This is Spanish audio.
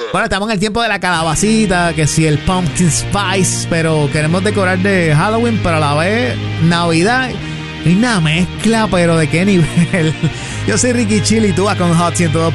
Bueno, estamos en el tiempo de la calabacita, que si el pumpkin spice, pero queremos decorar de Halloween, pero a la vez Navidad. Y una mezcla, pero ¿de qué nivel? Yo soy Ricky Chili y tú vas con Hot 102.7.